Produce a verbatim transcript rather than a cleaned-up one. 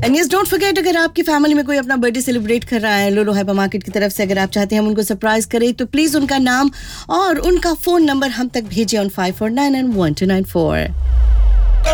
And yes don't forget, अगर आपकी family में कोई अपना बर्थडे सेलिब्रेट कर रहा है लुलु हाइपर मार्केट की तरफ से, अगर आप चाहते हैं हम उनको सरप्राइज करें, तो प्लीज उनका नाम और उनका फोन नंबर हम तक भेजिए on five four nine one two nine four.